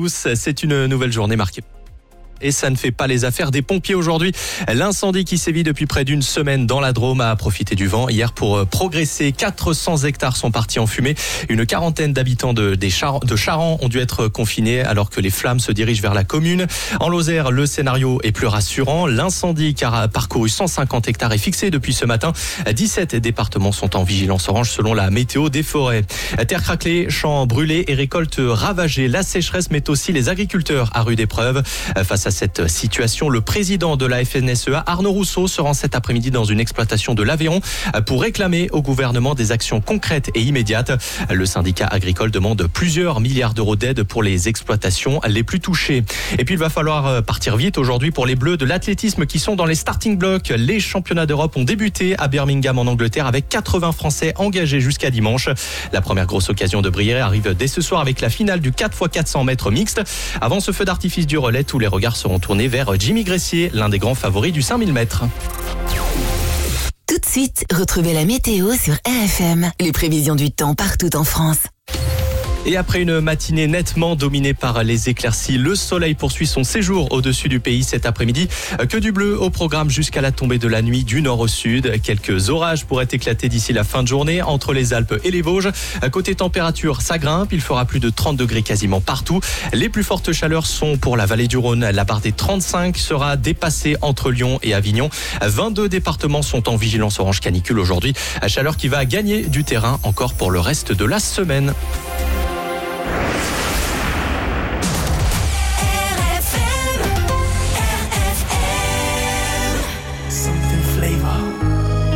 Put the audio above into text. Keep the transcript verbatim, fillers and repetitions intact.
tous, c'est une nouvelle journée marquée. Et ça ne fait pas les affaires des pompiers aujourd'hui. L'incendie qui sévit depuis près d'une semaine dans la Drôme a profité du vent hier pour progresser. quatre cents hectares sont partis en fumée. Une quarantaine d'habitants de, des Char- de Charans ont dû être confinés alors que les flammes se dirigent vers la commune. En Lozère, le scénario est plus rassurant. L'incendie qui a parcouru cent cinquante hectares est fixé depuis ce matin. dix-sept départements sont en vigilance orange selon la météo des forêts. Terre craquelée, champs brûlés et récoltes ravagées. La sécheresse met aussi les agriculteurs à rude épreuve. Face à cette situation, le président de la F N S E A, Arnaud Rousseau, se rend cet après-midi dans une exploitation de l'Aveyron pour réclamer au gouvernement des actions concrètes et immédiates. Le syndicat agricole demande plusieurs milliards d'euros d'aide pour les exploitations les plus touchées. Et puis il va falloir partir vite aujourd'hui pour les Bleus de l'athlétisme qui sont dans les starting blocks. Les championnats d'Europe ont débuté à Birmingham en Angleterre avec quatre-vingts Français engagés jusqu'à dimanche. La première grosse occasion de briller arrive dès ce soir avec la finale du quatre fois quatre cents mètres mixte. Avant ce feu d'artifice du relais, tous les regards seront tournés vers Jimmy Gressier, l'un des grands favoris du cinq mille mètres. Tout de suite, retrouvez la météo sur R F M. Les prévisions du temps partout en France. Et après une matinée nettement dominée par les éclaircies, le soleil poursuit son séjour au-dessus du pays cet après-midi. Que du bleu au programme jusqu'à la tombée de la nuit du nord au sud. Quelques orages pourraient éclater d'ici la fin de journée entre les Alpes et les Vosges. Côté température, ça grimpe. Il fera plus de trente degrés quasiment partout. Les plus fortes chaleurs sont pour la vallée du Rhône. La barre des trente-cinq sera dépassée entre Lyon et Avignon. vingt-deux départements sont en vigilance orange canicule aujourd'hui. Chaleur qui va gagner du terrain encore pour le reste de la semaine.